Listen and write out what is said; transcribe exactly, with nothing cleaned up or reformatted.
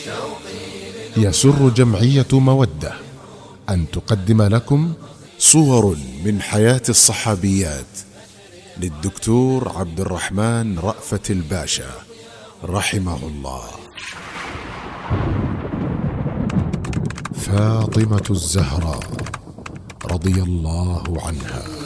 يسر جمعية مودة أن تقدم لكم صور من حياة الصحابيات للدكتور عبد الرحمن رأفت الباشا رحمه الله. فاطمة الزهراء رضي الله عنها.